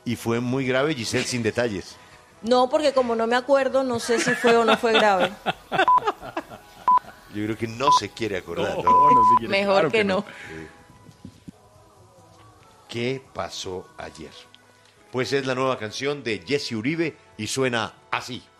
Y fue muy grave, Giselle, sin detalles. No, porque como no me acuerdo, no sé si fue o no fue grave. Yo creo que no se quiere acordar. No se quiere, Mejor claro que no. ¿Qué pasó ayer? Pues es la nueva canción de Jesse Uribe y suena así.